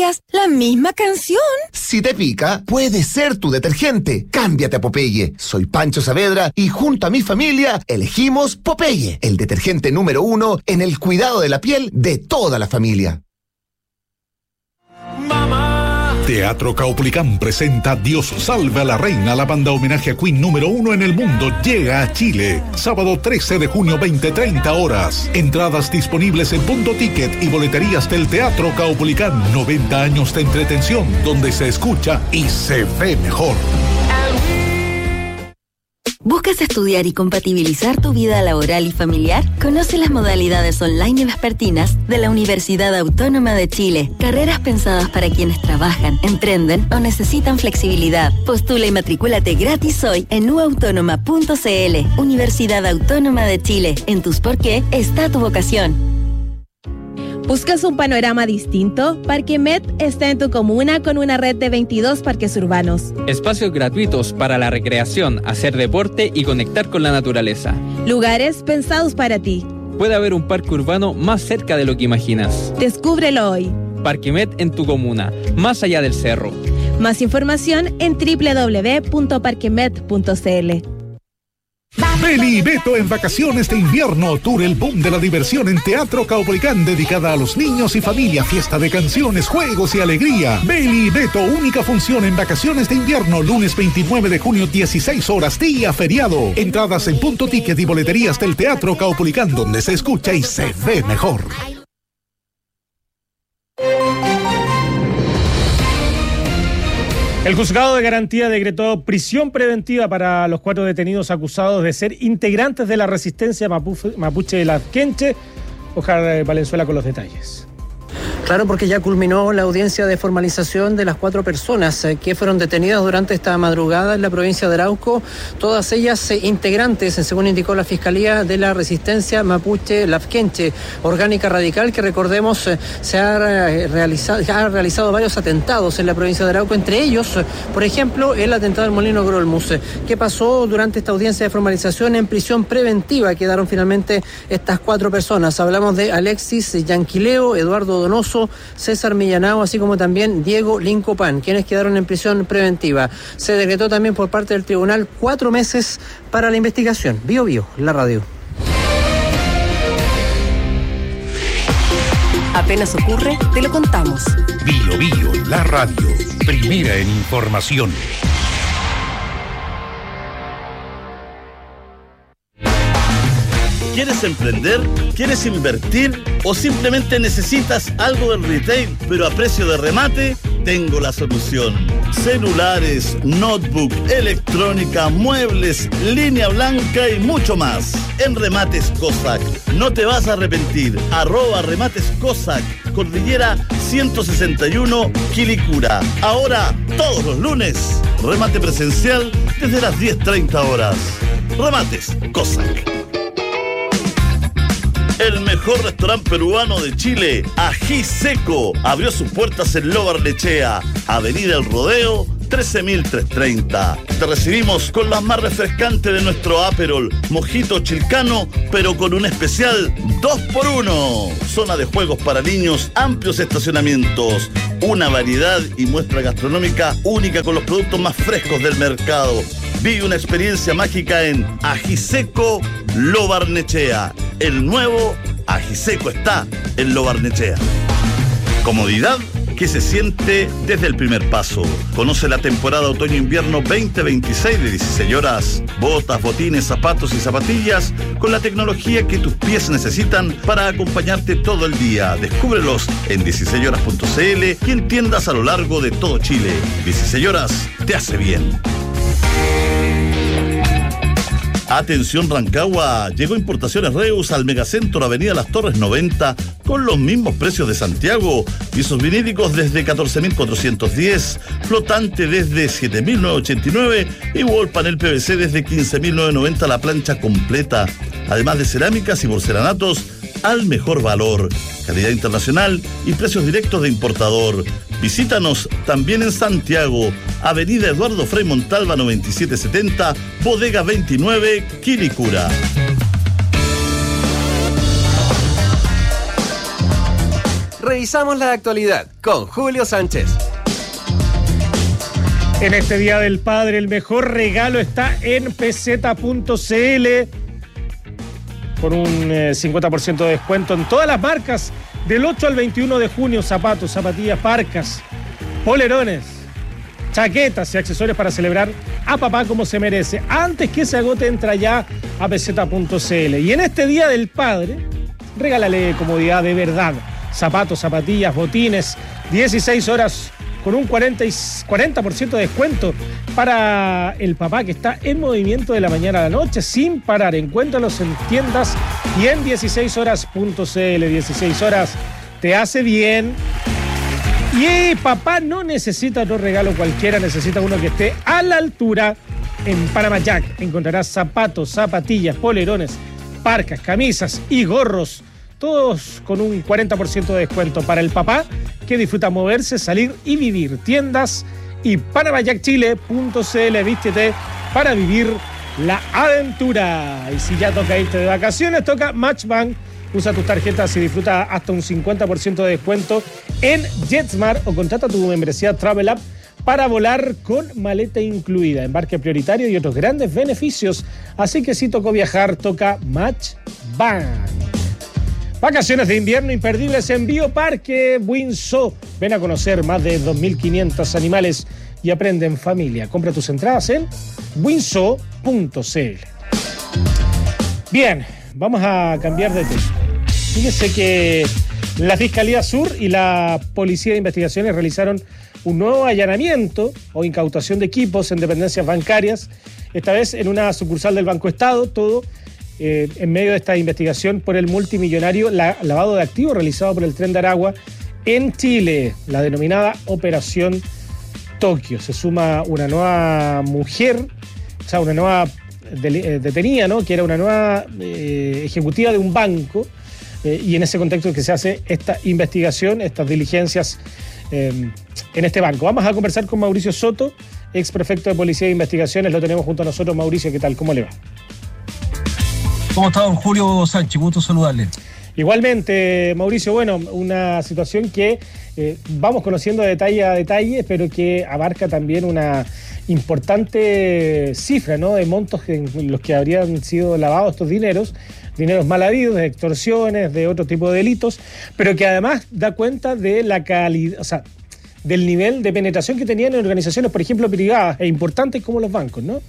familias la misma canción. Si te pica, puede ser tu detergente. Cámbiate a Popeye. Soy Pancho Saavedra y junto a mi familia elegimos Popeye, el detergente número 1 en el cuidado de la piel de toda la familia. Teatro Caupolicán presenta Dios salve a la reina. La banda homenaje a Queen número 1 en el mundo llega a Chile. Sábado 13 de junio, 20:30 horas. Entradas disponibles en Punto Ticket y boleterías del Teatro Caupolicán. 90 años de entretención donde se escucha y se ve mejor. ¿Buscas estudiar y compatibilizar tu vida laboral y familiar? Conoce las modalidades online y vespertinas de la Universidad Autónoma de Chile. Carreras pensadas para quienes trabajan, emprenden o necesitan flexibilidad. Postula y matricúlate gratis hoy en uautónoma.cl. Universidad Autónoma de Chile. En tus por qué está tu vocación. ¿Buscas un panorama distinto? Parque Met está en tu comuna con una red de 22 parques urbanos. Espacios gratuitos para la recreación, hacer deporte y conectar con la naturaleza. Lugares pensados para ti. Puede haber un parque urbano más cerca de lo que imaginas. Descúbrelo hoy. Parque-Met en tu comuna, más allá del cerro. Más información en www.parquemet.cl. Beli y Beto en vacaciones de invierno. Tour El Boom de la Diversión en Teatro Caupolicán, dedicada a los niños y familia. Fiesta de canciones, juegos y alegría. Beli y Beto, única función en vacaciones de invierno. Lunes 29 de junio, 16 horas, día feriado. Entradas en Punto Ticket y boleterías del Teatro Caupolicán, donde se escucha y se ve mejor. El juzgado de garantía decretó prisión preventiva para los 4 detenidos acusados de ser integrantes de la resistencia mapuche Lafkenche. Ojar Valenzuela con los detalles. Claro, porque ya culminó la audiencia de formalización de las 4 personas que fueron detenidas durante esta madrugada en la provincia de Arauco, todas ellas integrantes, según indicó la Fiscalía, de la Resistencia Mapuche Lafkenche, orgánica radical que, recordemos, ha realizado varios atentados en la provincia de Arauco, entre ellos, por ejemplo, el atentado del Molino Grolmus. ¿Qué pasó durante esta audiencia de formalización? En prisión preventiva quedaron finalmente estas 4 personas. Hablamos de Alexis Yanquileo, Eduardo Donoso, César Millanao, así como también Diego Lincopán, quienes quedaron en prisión preventiva. Se decretó también por parte del tribunal 4 meses para la investigación. Bio Bio, la radio. Apenas ocurre, te lo contamos. Bio Bio, la radio, primera en información. ¿Quieres emprender? ¿Quieres invertir? ¿O simplemente necesitas algo del retail, pero a precio de remate? Tengo la solución. Celulares, notebook, electrónica, muebles, línea blanca y mucho más. En Remates Cossack. No te vas a arrepentir. @Remates Cossack. Cordillera 161, Quilicura. Ahora, todos los lunes, remate presencial desde las 10:30 horas. Remates Cossack. El mejor restaurante peruano de Chile, Ají Seco, abrió sus puertas en Lo Barnechea, Avenida El Rodeo, 13.330. Te recibimos con las más refrescantes de nuestro Aperol, Mojito Chilcano, pero con un especial 2x1. Zona de juegos para niños, amplios estacionamientos, una variedad y muestra gastronómica única con los productos más frescos del mercado. Vive una experiencia mágica en Ají Seco, Lo Barnechea. El nuevo Ají Seco está en Lo Barnechea. Comodidad que se siente desde el primer paso. Conoce la temporada otoño-invierno 2026 de 16 horas. Botas, botines, zapatos y zapatillas con la tecnología que tus pies necesitan para acompañarte todo el día. Descúbrelos en 16horas.cl y en tiendas a lo largo de todo Chile. 16 horas te hace bien. Atención Rancagua, llegó Importaciones Reus al Megacentro Avenida Las Torres 90 con los mismos precios de Santiago. Pisos vinílicos desde 14.410, flotante desde 7.989 y wall panel PVC desde 15.990 la plancha completa. Además de cerámicas y porcelanatos al mejor valor, calidad internacional y precios directos de importador. Visítanos también en Santiago, Avenida Eduardo Frei Montalva 9770, Bodega 29, Revisamos la actualidad con Julio Sánchez. En este Día del Padre, el mejor regalo está en peseta.cl, con un 50% de descuento en todas las marcas, del 8 al 21 de junio, zapatos, zapatillas, parcas, polerones, chaquetas y accesorios para celebrar a papá como se merece. Antes que se agote, entra ya a peseta.cl. Y en este Día del Padre, regálale comodidad de verdad. Zapatos, zapatillas, botines, 16 horas con un 40% de descuento para el papá que está en movimiento de la mañana a la noche sin parar. Encuéntralos en tiendas y en 16horas.cl. 16 horas te hace bien. Y papá no necesita otro regalo cualquiera, necesita uno que esté a la altura. En Panama Jack encontrarás zapatos, zapatillas, polerones, parcas, camisas y gorros, todos con un 40% de descuento para el papá que disfruta moverse, salir y vivir. Tiendas y panamajackchile.cl. Vístete para vivir la aventura. Y si ya toca irte de vacaciones, toca Matchbank. Usa tus tarjetas y disfruta hasta un 50% de descuento en JetSmart o contrata tu membresía Travel App para volar con maleta incluida, embarque prioritario y otros grandes beneficios. Así que si tocó viajar, toca Matchbank. Vacaciones de invierno imperdibles en Bioparque Windsor. Ven a conocer más de 2.500 animales y aprende en familia. Compra tus entradas en windsor.cl. Bien, vamos a cambiar de tema. Fíjense que la Fiscalía Sur y la Policía de Investigaciones realizaron un nuevo allanamiento o incautación de equipos en dependencias bancarias, esta vez en una sucursal del Banco Estado, todo en medio de esta investigación por el multimillonario lavado de activos realizado por el Tren de Aragua en Chile, la denominada Operación Tokio. Se suma una nueva mujer, o sea, una nueva detenida, ¿no?, que era una nueva ejecutiva de un banco, y en ese contexto es que se hace esta investigación, estas diligencias en este banco. Vamos a conversar con Mauricio Soto, ex prefecto de Policía de Investigaciones. Lo tenemos junto a nosotros. Mauricio, ¿qué tal? ¿Cómo le va? ¿Cómo está, don Julio Sánchez? Gusto saludarle. Igualmente, Mauricio, bueno, una situación que vamos conociendo detalle a detalle, pero que abarca también una importante cifra, ¿no?, de montos en los que habrían sido lavados estos dineros mal habidos, de extorsiones, de otro tipo de delitos, pero que además da cuenta de la calidad, o sea, del nivel de penetración que tenían en organizaciones, por ejemplo, privadas e importantes como los bancos, ¿no?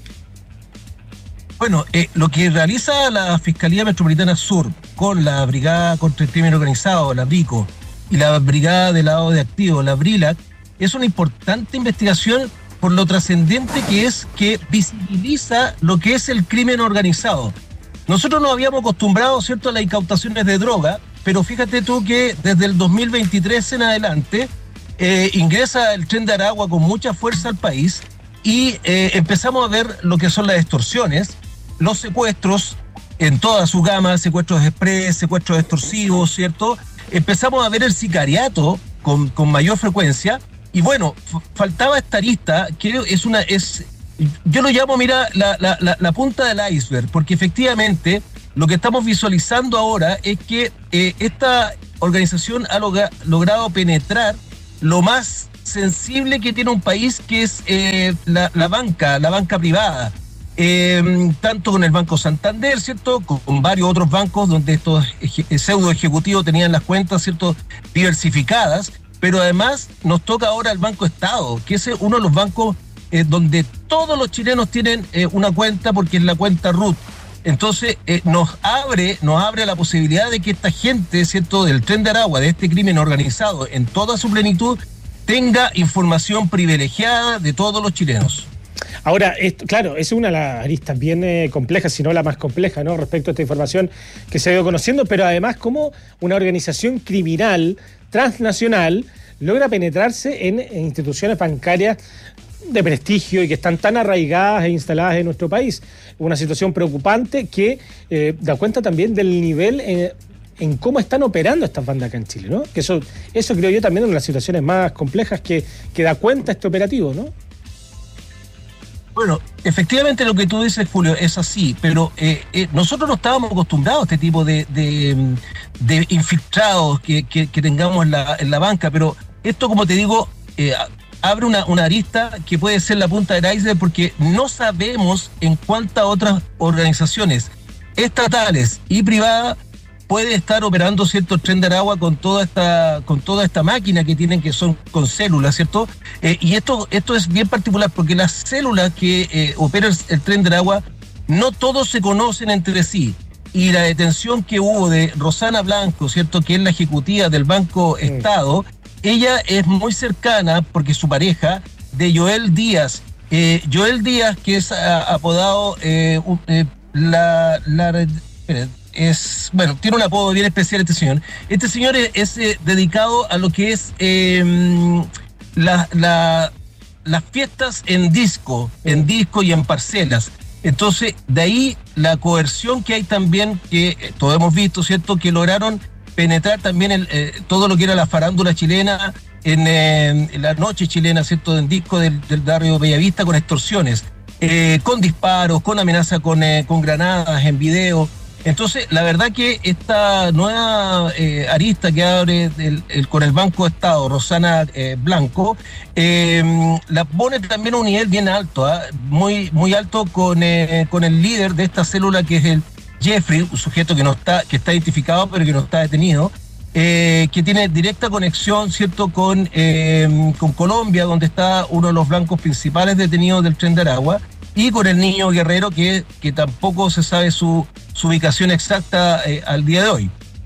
Bueno, lo que realiza la Fiscalía Metropolitana Sur con la Brigada contra el Crimen Organizado, la BRICO, y la Brigada de Lavado de Activos, la BRILAC, es una importante investigación por lo trascendente que es, que visibiliza lo que es el crimen organizado. Nosotros nos habíamos acostumbrado, ¿cierto?, a las incautaciones de droga, pero fíjate tú que desde el 2023 en adelante ingresa el Tren de Aragua con mucha fuerza al país y empezamos a ver lo que son las extorsiones, los secuestros en toda su gama, secuestros express, secuestros extorsivos, ¿cierto? Empezamos a ver el sicariato con mayor frecuencia y bueno, faltaba esta arista que yo lo llamo, mira, la punta del iceberg, porque efectivamente lo que estamos visualizando ahora es que esta organización ha logrado penetrar lo más sensible que tiene un país, que es la banca privada. Tanto con el Banco Santander, ¿cierto?, con varios otros bancos donde estos pseudo ejecutivos tenían las cuentas, ¿cierto?, diversificadas, pero además nos toca ahora el Banco Estado, que es uno de los bancos donde todos los chilenos tienen una cuenta, porque es la cuenta RUT. Entonces nos abre la posibilidad de que esta gente, ¿cierto?, del Tren de Aragua, de este crimen organizado en toda su plenitud, tenga información privilegiada de todos los chilenos. Ahora, claro, es una de las aristas bien complejas, si no la más compleja, ¿no?, respecto a esta información que se ha ido conociendo, pero además cómo una organización criminal transnacional logra penetrarse en instituciones bancarias de prestigio y que están tan arraigadas e instaladas en nuestro país. Una situación preocupante que da cuenta también del nivel en cómo están operando estas bandas acá en Chile, ¿no? Que eso creo yo también es una de las situaciones más complejas que da cuenta este operativo, ¿no? Bueno, Efectivamente lo que tú dices, Julio, es así, pero nosotros no estábamos acostumbrados a este tipo de infiltrados que tengamos en la banca, pero esto, como te digo, abre una arista que puede ser la punta del iceberg, porque no sabemos en cuántas otras organizaciones estatales y privadas puede estar operando cierto Tren de Aragua con toda esta máquina que tienen, que son con células, ¿cierto? Y esto es bien particular, porque las células que operan el Tren de Aragua, no todos se conocen entre sí. Y la detención que hubo de Rosana Blanco, ¿cierto?, que es la ejecutiva del Banco Estado, ella es muy cercana, porque su pareja, de Joel Díaz. Joel Díaz, que es apodado tiene un apodo bien especial este señor. Este señor es dedicado a lo que es las fiestas en disco y en parcelas. Entonces, de ahí la coerción que hay también, que todos hemos visto, ¿cierto?, que lograron penetrar también todo lo que era la farándula chilena, en la noche chilena, ¿cierto?, en disco del barrio Bellavista, con extorsiones, con disparos, con amenaza con granadas en video. Entonces, la verdad que esta nueva arista que abre con el Banco Estado, Rosana Blanco, la pone también a un nivel bien alto, muy, muy alto, con el líder de esta célula, que es el Jeffrey, un sujeto que está identificado pero que no está detenido, que tiene directa conexión, ¿cierto?, con Colombia, donde está uno de los blancos principales detenidos del Tren de Aragua, y con el niño guerrero, que tampoco se sabe su ubicación exacta al día de hoy.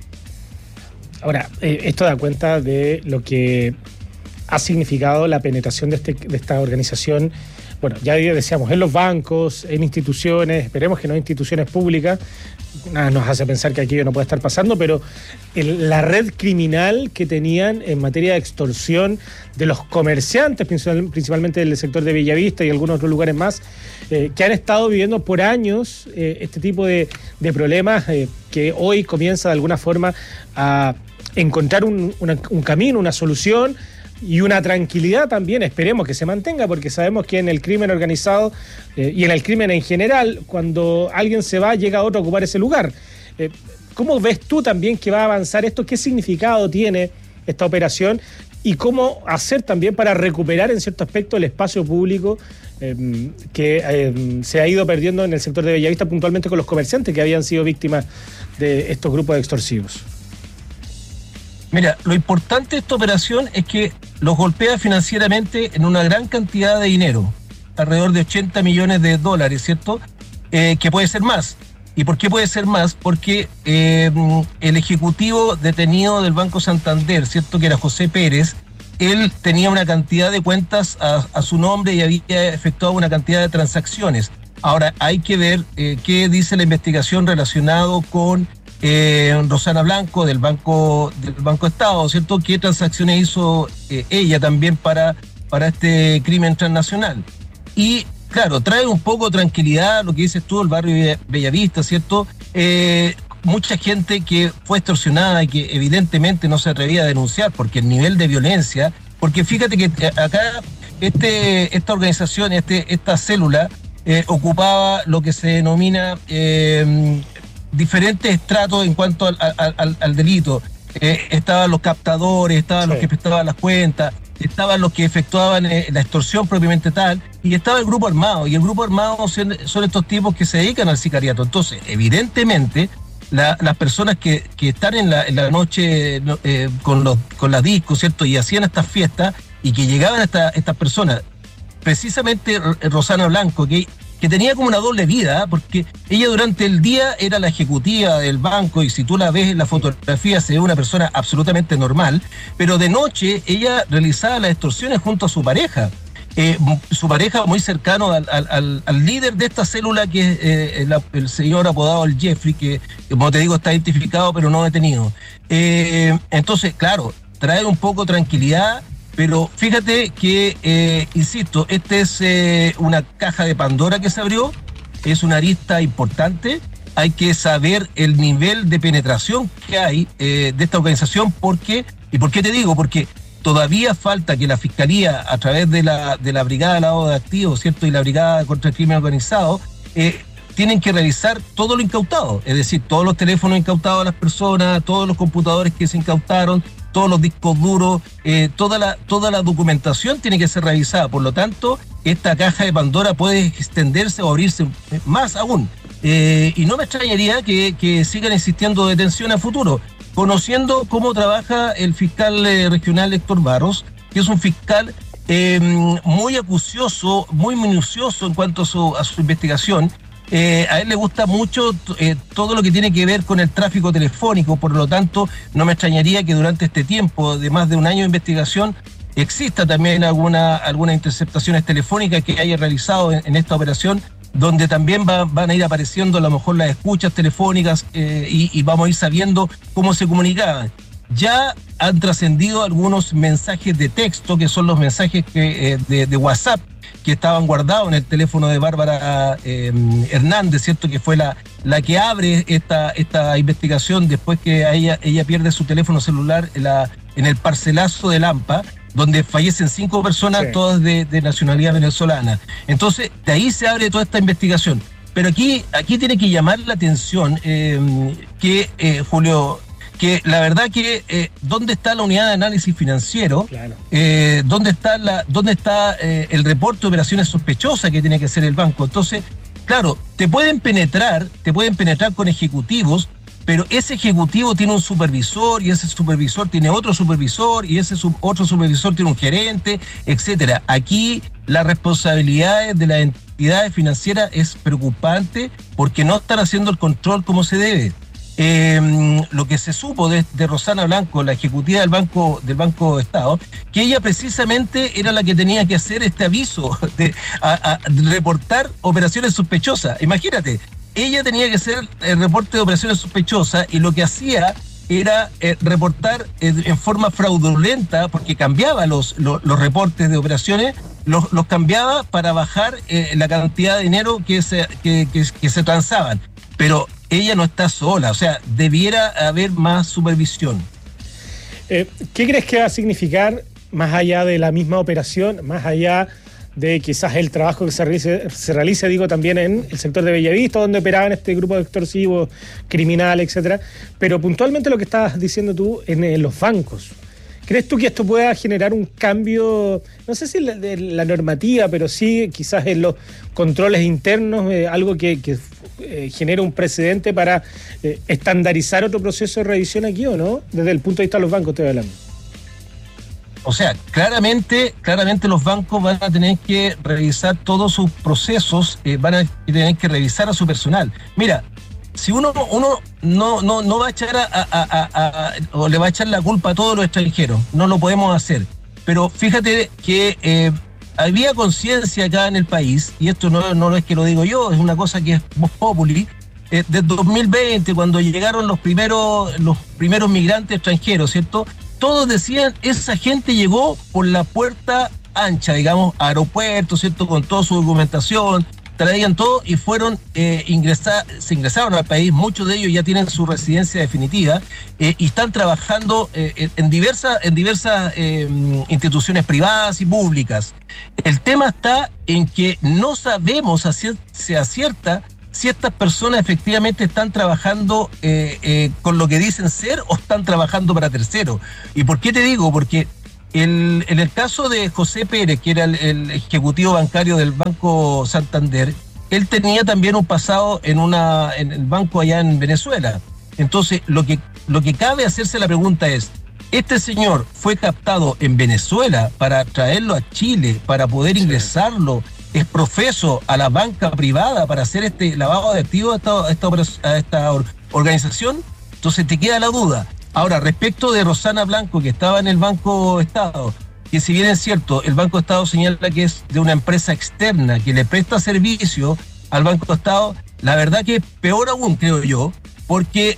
Ahora, esto da cuenta de lo que ha significado la penetración de esta organización. Bueno, ya decíamos, en los bancos, en instituciones, esperemos que no instituciones públicas. Nada nos hace pensar que aquello no puede estar pasando, pero la red criminal que tenían en materia de extorsión de los comerciantes, principalmente del sector de Bellavista y algunos otros lugares más, que han estado viviendo por años este tipo de problemas, que hoy comienza de alguna forma a encontrar un camino, una solución y una tranquilidad también. Esperemos que se mantenga, porque sabemos que en el crimen organizado y en el crimen en general, cuando alguien se va, llega otro a ocupar ese lugar. ¿Cómo ves tú también que va a avanzar esto? ¿Qué significado tiene esta operación? Y cómo hacer también para recuperar en cierto aspecto el espacio público que se ha ido perdiendo en el sector de Bellavista, puntualmente con los comerciantes que habían sido víctimas de estos grupos extorsivos. Mira, lo importante de esta operación es que los golpea financieramente en una gran cantidad de dinero, alrededor de 80 millones de dólares, ¿cierto? Que puede ser más. ¿Y por qué puede ser más? Porque el ejecutivo detenido del Banco Santander, ¿cierto?, que era José Pérez, él tenía una cantidad de cuentas a su nombre y había efectuado una cantidad de transacciones. Ahora, hay que ver qué dice la investigación relacionado con Rosana Blanco del Banco Estado, ¿cierto? ¿Qué transacciones hizo ella también para este crimen transnacional? Y claro, trae un poco de tranquilidad lo que dices tú, el barrio Bellavista, ¿cierto? Mucha gente que fue extorsionada y que evidentemente no se atrevía a denunciar porque el nivel de violencia, porque fíjate que acá esta organización, esta célula ocupaba lo que se denomina diferentes estratos en cuanto al delito. Estaban los captadores, estaban los que prestaban las cuentas, estaban los que efectuaban la extorsión propiamente tal, y estaba el grupo armado, y el grupo armado son estos tipos que se dedican al sicariato. Entonces, evidentemente, las personas que están en la noche con las discos, ¿cierto?, y hacían estas fiestas, y que llegaban estas personas, precisamente Rosana Blanco, que tenía como una doble vida, porque ella durante el día era la ejecutiva del banco, y si tú la ves en la fotografía se ve una persona absolutamente normal, pero de noche ella realizaba las extorsiones junto a su pareja. Su pareja muy cercano al líder de esta célula, que es el señor apodado el Jeffrey, que como te digo está identificado pero no detenido. Entonces, claro, trae un poco tranquilidad. Pero fíjate que, insisto, es una caja de Pandora que se abrió, es una arista importante. Hay que saber el nivel de penetración que hay de esta organización. ¿Por qué? ¿Y por qué te digo? Porque todavía falta que la Fiscalía, a través de la Brigada de Lavado de Activos, ¿cierto?, y la Brigada contra el Crimen Organizado, tienen que revisar todo lo incautado, es decir, todos los teléfonos incautados a las personas, todos los computadores que se incautaron, todos los discos duros, toda la documentación tiene que ser revisada. Por lo tanto, esta caja de Pandora puede extenderse o abrirse más aún. Y no me extrañaría que sigan existiendo detenciones a futuro, conociendo cómo trabaja el fiscal regional Héctor Barros, que es un fiscal muy acucioso, muy minucioso en cuanto a su investigación. A él le gusta mucho todo lo que tiene que ver con el tráfico telefónico, por lo tanto no me extrañaría que durante este tiempo de más de un año de investigación exista también algunas interceptaciones telefónicas que haya realizado en esta operación, donde también van a ir apareciendo a lo mejor las escuchas telefónicas y vamos a ir sabiendo cómo se comunicaban. Ya han trascendido algunos mensajes de texto, que son los mensajes de WhatsApp, que estaban guardados en el teléfono de Bárbara Hernández, ¿cierto?, que fue la que abre esta investigación después que ella pierde su teléfono celular en el parcelazo de Lampa, donde fallecen 5 personas, sí, todas de nacionalidad venezolana. Entonces, de ahí se abre toda esta investigación. Pero aquí tiene que llamar la atención Julio, que la verdad que ¿dónde está la unidad de análisis financiero? Claro. ¿Dónde está el reporte de operaciones sospechosas que tiene que hacer el banco? Entonces, claro, te pueden penetrar con ejecutivos, pero ese ejecutivo tiene un supervisor, y ese supervisor tiene otro supervisor, y ese otro supervisor tiene un gerente, etcétera. Aquí las responsabilidades de las entidades financieras es preocupante porque no están haciendo el control como se debe. Lo que se supo de Rosana Blanco, la ejecutiva del Banco Estado, que ella precisamente era la que tenía que hacer este aviso de reportar operaciones sospechosas. Imagínate, ella tenía que hacer el reporte de operaciones sospechosas y lo que hacía era reportar en forma fraudulenta, porque cambiaba los reportes de operaciones, los cambiaba para bajar la cantidad de dinero que se transaban. Pero ella no está sola, o sea, debiera haber más supervisión. ¿Qué crees que va a significar, más allá de la misma operación, más allá de quizás el trabajo que se realice, digo, también en el sector de Bellavista, donde operaban este grupo de extorsivos, criminales, etcétera, pero puntualmente lo que estabas diciendo tú en los bancos? ¿Crees tú que esto pueda generar un cambio, no sé si de la normativa, pero sí quizás en los controles internos, algo que genere un precedente para estandarizar otro proceso de revisión aquí, o no? Desde el punto de vista de los bancos estoy hablando. O sea, claramente los bancos van a tener que revisar todos sus procesos, van a tener que revisar a su personal. Mira, si uno no va a echar o le va a echar la culpa a todos los extranjeros, no lo podemos hacer. Pero fíjate que había conciencia acá en el país, y esto no es que lo digo yo, es una cosa que es vox populi, desde 2020, cuando llegaron los primeros migrantes extranjeros, ¿cierto? Todos decían, esa gente llegó por la puerta ancha, digamos, aeropuerto, ¿cierto? Con toda su documentación, traían todo y fueron se ingresaron al país. Muchos de ellos ya tienen su residencia definitiva y están trabajando en diversas instituciones privadas y públicas. El tema está en que no sabemos a ciencia cierta si estas personas efectivamente están trabajando con lo que dicen ser o están trabajando para terceros. ¿Y por qué te digo? Porque en el caso de José Pérez, que era el ejecutivo bancario del Banco Santander, él tenía también un pasado en el banco allá en Venezuela. Entonces, lo que cabe hacerse la pregunta es, ¿este señor fue captado en Venezuela para traerlo a Chile, para poder ingresarlo, es profeso a la banca privada para hacer este lavado de activos a esta organización? Entonces te queda la duda. Ahora, respecto de Rosana Blanco, que estaba en el Banco Estado, que si bien es cierto, el Banco Estado señala que es de una empresa externa que le presta servicio al Banco Estado, la verdad que es peor aún, creo yo, porque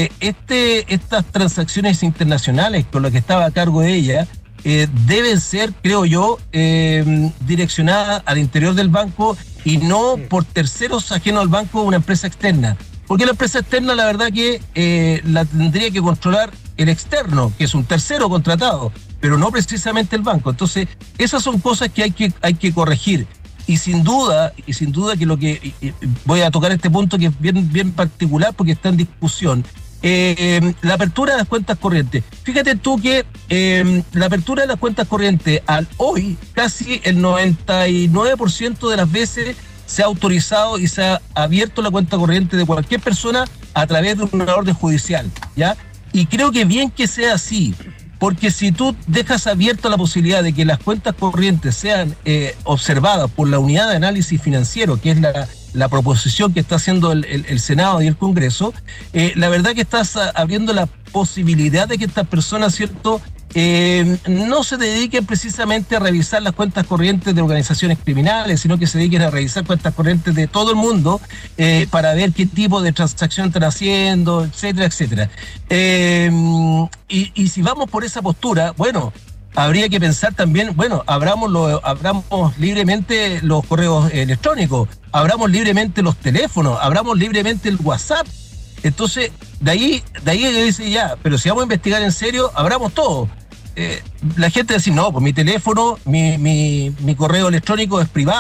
estas transacciones internacionales con las que estaba a cargo de ella deben ser, creo yo, direccionadas al interior del banco y no por terceros ajenos al banco, una empresa externa. Porque la empresa externa, la verdad que la tendría que controlar el externo, que es un tercero contratado. pero no precisamente el banco. Entonces, esas son cosas que hay que corregir. Y sin duda que lo que voy a tocar este punto que es bien particular porque está en discusión. La apertura de las cuentas corrientes. Fíjate tú que la apertura de las cuentas corrientes al hoy, casi el 99% de las veces se ha autorizado y se ha abierto la cuenta corriente de cualquier persona a través de una orden judicial, ¿ya? Y creo que bien que sea así, porque si tú dejas abierta la posibilidad de que las cuentas corrientes sean observadas por la unidad de análisis financiero, que es la proposición que está haciendo el Senado y el Congreso, la verdad que estás abriendo la posibilidad de que estas personas, ¿cierto?, no se dediquen precisamente a revisar las cuentas corrientes de organizaciones criminales, sino que se dediquen a revisar cuentas corrientes de todo el mundo para ver qué tipo de transacción están haciendo, etcétera, etcétera. Y si vamos por esa postura, bueno, habría que pensar también, bueno, abramos libremente los correos electrónicos, abramos libremente los teléfonos, abramos libremente el WhatsApp. Entonces, de ahí dice ya, pero si vamos a investigar en serio, abramos todo. La gente dice, no, pues mi teléfono, mi correo electrónico es privado.